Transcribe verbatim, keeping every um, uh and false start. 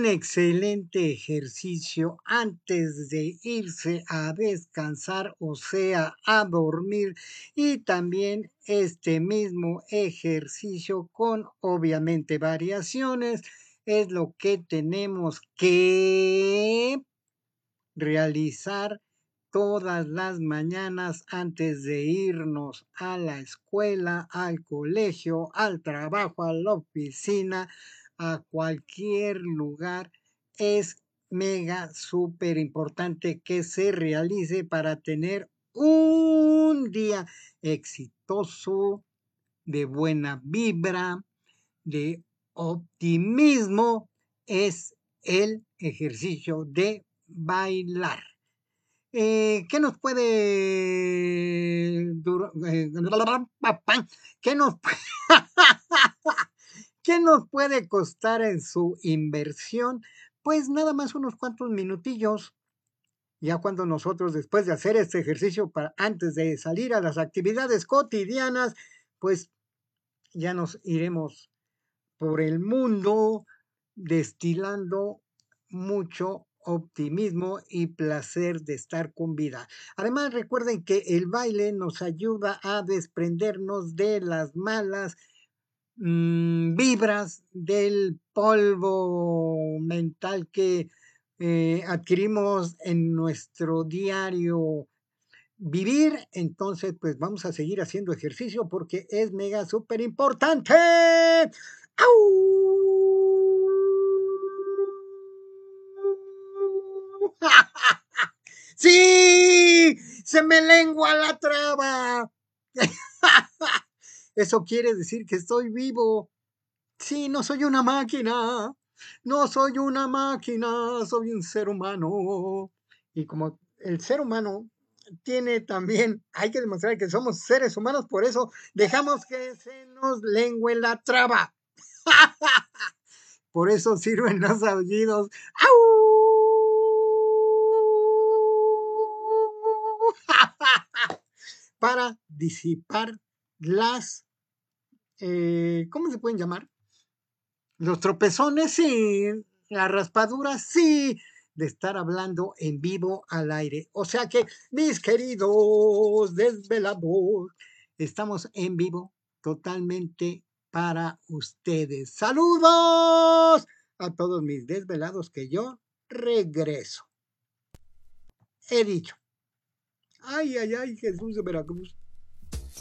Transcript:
excelente ejercicio antes de irse a descansar, o sea, a dormir, y también este mismo ejercicio con obviamente variaciones es lo que tenemos que realizar todas las mañanas antes de irnos a la escuela, al colegio, al trabajo, a la oficina, a cualquier lugar. Es mega súper importante que se realice para tener un día exitoso, de buena vibra, de optimismo. Es el ejercicio de bailar. Eh, ¿qué nos puede dur- eh, ¿qué nos, ¿qué nos puede costar en su inversión? Pues nada más unos cuantos minutillos. Ya cuando nosotros, después de hacer este ejercicio para antes de salir a las actividades cotidianas, pues ya nos iremos por el mundo destilando mucho optimismo y placer de estar con vida. Además, recuerden que el baile nos ayuda a desprendernos de las malas mmm, vibras, del polvo mental que eh, adquirimos en nuestro diario vivir. Entonces, pues vamos a seguir haciendo ejercicio porque es mega súper importante. ¡Sí! ¡Se me lengua la traba! Eso quiere decir que estoy vivo. Sí, no soy una máquina. No soy una máquina, soy un ser humano. Y como el ser humano tiene también, hay que demostrar que somos seres humanos, por eso dejamos que se nos lengüe la traba. Por eso sirven los aullidos. Para disipar las, eh, ¿cómo se pueden llamar? Los tropezones, sí. Las raspaduras, sí. De estar hablando en vivo al aire. O sea que, mis queridos desvelados, estamos en vivo totalmente para ustedes. ¡Saludos! A todos mis desvelados, que yo regreso. He dicho. Ay, ay, ay, Jesús de Veracruz.